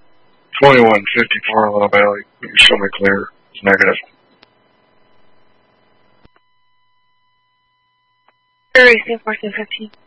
2154 Little Bailey. You can show me clear. It's negative. Racing 1415.